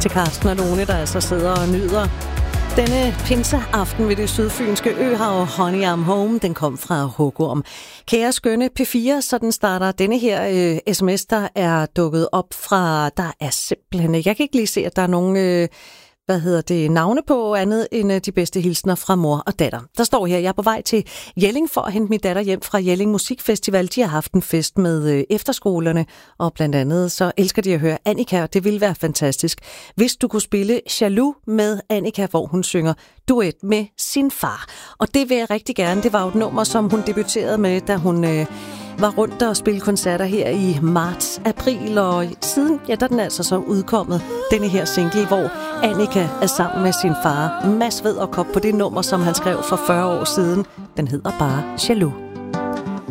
til Karsten og Lone, der altså sidder og nyder denne pinseaften ved det sydfynske øhav. Honey I'm Home, den kom fra Hugorm. Kære skønne P4, sådan starter denne her sms, der er dukket op fra, der er simpelthen, jeg kan ikke lige se, at der er nogen navne på andet end de bedste hilsner fra mor og datter. Der står her, jeg er på vej til Jelling for at hente min datter hjem fra Jelling Musikfestival. De har haft en fest med efterskolerne, og blandt andet så elsker de at høre Annika, og det ville være fantastisk, hvis du kunne spille Jaloux med Annika, hvor hun synger duet med sin far. Og det vil jeg rigtig gerne. Det var jo et nummer, som hun debuterede med, da hun var rundt og spille koncerter her i marts-april, og siden, ja, der er den altså så udkommet, denne her single, hvor Annika er sammen med sin far, Mads Vædderkop, på det nummer, som han skrev for 40 år siden. Den hedder bare Jaloux.